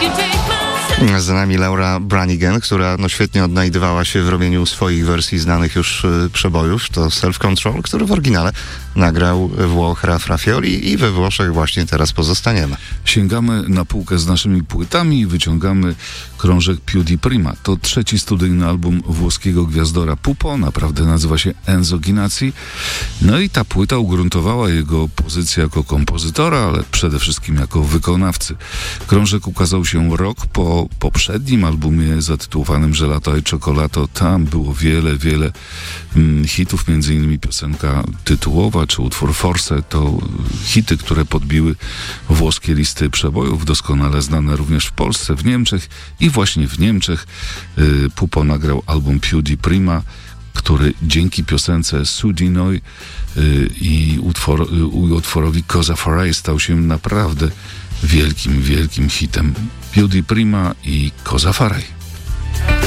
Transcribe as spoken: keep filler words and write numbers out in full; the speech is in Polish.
Za nami Laura Branigan, która no świetnie odnajdywała się w robieniu swoich wersji znanych już y, przebojów. To Self Control, który w oryginale nagrał Włoch Raf Raffioli i we Włoszech właśnie teraz pozostaniemy. Sięgamy na półkę z naszymi płytami i wyciągamy krążek Più di Prima. To trzeci studyjny album włoskiego gwiazdora Pupo, naprawdę nazywa się Enzo Ginazzi. No i ta płyta ugruntowała jego pozycję jako kompozytora, ale przede wszystkim jako wykonawcy. Krążek ukazał się rok po poprzednim albumie zatytułowanym Gelato e Cioccolato. Tam było wiele, wiele mm, hitów, między innymi piosenka tytułowa czy utwór Forse. To hity, które podbiły włoskie listy przebojów, doskonale znane również w Polsce, w Niemczech i właśnie w Niemczech y, Pupo nagrał album Più di Prima, który dzięki piosence Su di Noi y, i utwor, y, utworowi Cosa Farai stał się naprawdę wielkim, wielkim hitem. Più di Prima i Cosa Farai.